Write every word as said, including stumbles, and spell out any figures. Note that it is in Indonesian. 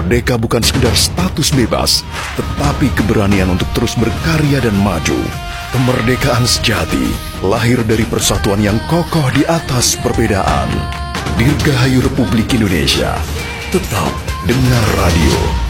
Merdeka bukan sekedar status bebas, tetapi keberanian untuk terus berkarya dan maju. Kemerdekaan sejati lahir dari persatuan yang kokoh di atas perbedaan. Dirgahayu Republik Indonesia. Tetap dengar radio.